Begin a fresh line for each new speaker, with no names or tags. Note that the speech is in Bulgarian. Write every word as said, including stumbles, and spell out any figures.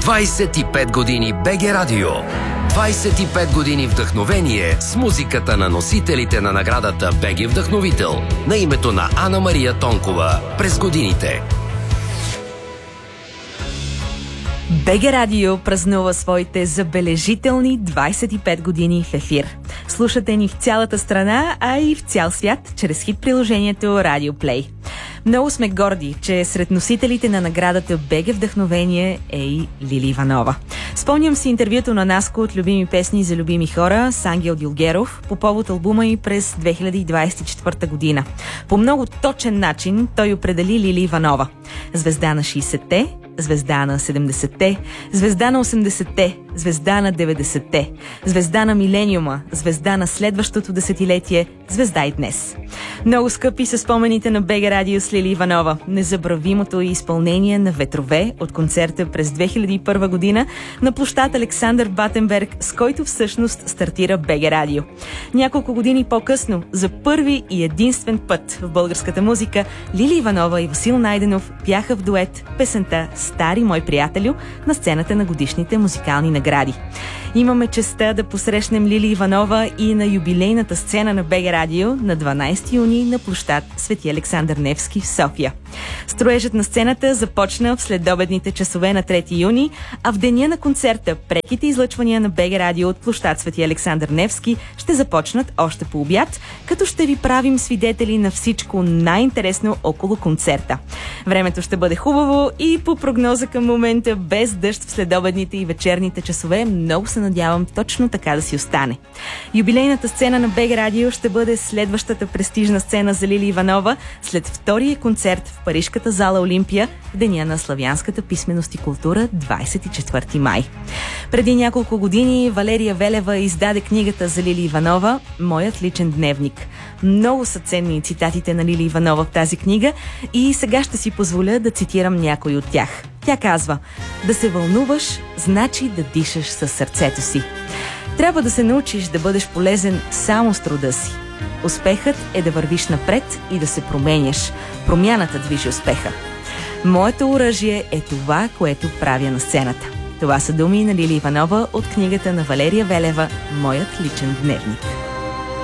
двайсет и пет години БГ Радио. двайсет и пет години вдъхновение с музиката на носителите на наградата БГ Вдъхновител на името на Ана Мария Тонкова през годините.
БГ Радио празнува своите забележителни двайсет и пет години в ефир. Слушате ни в цялата страна, а и в цял свят чрез хит приложението Radio Play. Много сме горди, че сред носителите на наградата БГ Вдъхновение е и Лили Иванова. Спомням си интервюто на Наско от Любими песни за любими хора с Ангел Дилгеров по повод албума й през две хиляди двайсет и четвърта година. По много точен начин той определи Лили Иванова. Звезда на шейсетте, звезда на седемдесетте, звезда на осемдесетте, звезда на деветдесетте, звезда на милениума, звезда на следващото десетилетие, звезда и днес. Много скъпи са спомените на БГ Радио с Лили Иванова. Незабравимото изпълнение на Ветрове от концерта през две хиляди и първа година на площад Александър Батенберг, с който всъщност стартира БГ Радио. Няколко години по-късно, за първи и единствен път в българската музика, Лили Иванова и Васил Найденов пяха в дует песента "Стари мой приятелю" на сцената на годишните музикални награди. Имаме честта да посрещнем Лили Иванова и на юбилейната сцена на БГ Радио на дванайсети юни на площад Свети Александър Невски в София. Строежът на сцената започна в следобедните часове на трети юни, а в деня на концерта преките излъчвания на БГ Радио от площад Свети Александър Невски ще започнат още по обяд, като ще ви правим свидетели на всичко най-интересно около концерта. Времето ще бъде хубаво и по прогноза към момента без дъжд в следобедните и вечерните часове. Много се надявам точно така да си остане. Юбилейната сцена на БГ Радио ще бъде следващата престижна сцена за Лили Иванова след втория концерт в парижката зала Олимпия в деня на славянската писменост и култура двайсет и четвърти май. Преди няколко години Валерия Велева издаде книгата за Лили Иванова "Моят личен дневник". Много са ценни цитатите на Лили Иванова в тази книга и сега ще си позволя да цитирам някой от тях. Тя казва: "Да се вълнуваш, значи да дишаш със сърцето си. Трябва да се научиш да бъдеш полезен само с труда си. Успехът е да вървиш напред и да се променяш. Промяната движи успеха. Моето оръжие е това, което правя на сцената." Това са думи на Лили Иванова от книгата на Валерия Велева "Моят личен дневник".